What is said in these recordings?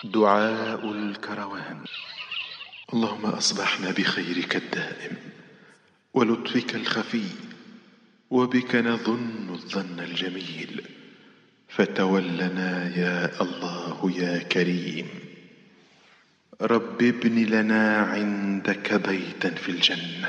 دعاء الكروان. اللهم أصبحنا بخيرك الدائم ولطفك الخفي، وبك نظن الظن الجميل، فتولنا يا الله يا كريم. رب ابن لنا عندك بيتا في الجنة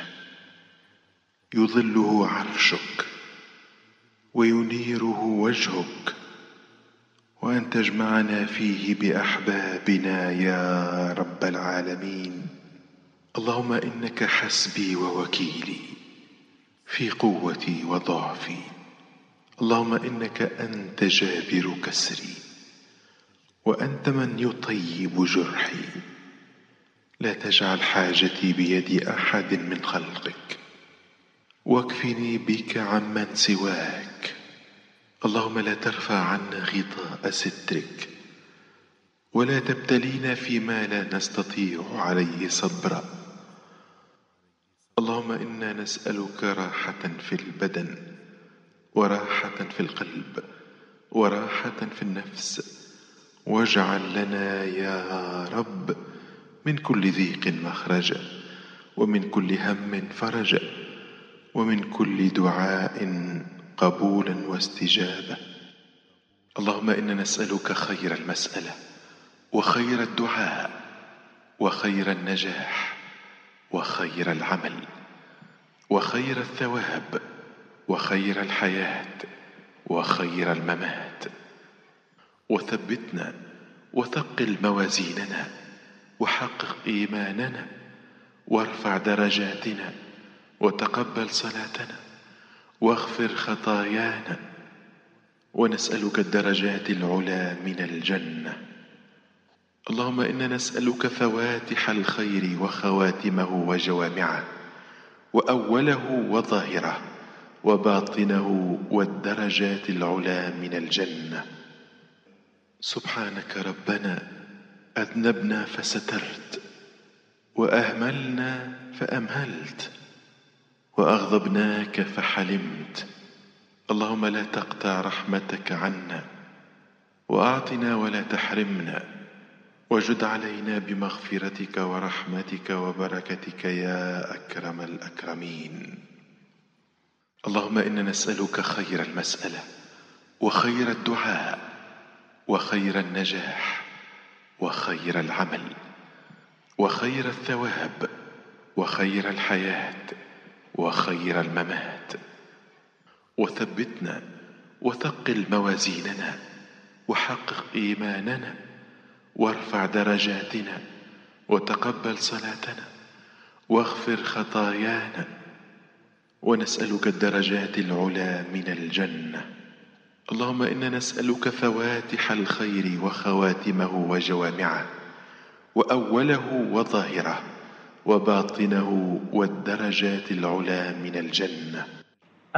يظله عرشك وينيره وجهك، وأن تجمعنا فيه بأحبابنا يا رب العالمين. اللهم إنك حسبي ووكيلي في قوتي وضعفي. اللهم إنك أنت جابر كسري، وأنت من يطيب جرحي. لا تجعل حاجتي بيد أحد من خلقك، واكفني بك عمن سواك. اللهم لا ترفع عنا غطاء سترك، ولا تبتلينا فيما لا نستطيع عليه صبرا. اللهم إنا نسألك راحة في البدن، وراحة في القلب، وراحة في النفس. واجعل لنا يا رب من كل ضيق مخرجا، ومن كل هم فرجا، ومن كل دعاء قبولا واستجابة. اللهم إنا نسألك خير المسألة، وخير الدعاء، وخير النجاح، وخير العمل، وخير الثواب، وخير الحياة، وخير الممات. وثبتنا وثقل موازيننا، وحقق إيماننا، وارفع درجاتنا، وتقبل صلاتنا، واغفر خطايانا. ونسألك الدرجات العلى من الجنة. اللهم إنا نسألك فواتح الخير وخواتمه وجوامعه، وأوله وظاهره، وباطنه، والدرجات العلى من الجنة. سبحانك ربنا أذنبنا فسترت، وأهملنا فأمهلت، وأغضبناك فحلمت. اللهم لا تقطع رحمتك عنا، وأعطنا ولا تحرمنا، وجد علينا بمغفرتك ورحمتك وبركتك يا أكرم الأكرمين. اللهم إنا نسألك خير المسألة، وخير الدعاء، وخير النجاح، وخير العمل، وخير الثواب، وخير الحياة، وخير الممات. وثبتنا وثقل موازيننا، وحقق إيماننا، وارفع درجاتنا، وتقبل صلاتنا، واغفر خطايانا. ونسألك الدرجات العلى من الجنة. اللهم إنا نسألك فواتح الخير وخواتمه وجوامعه، وأوله وظاهره، وباطنه، والدرجات العلى من الجنة.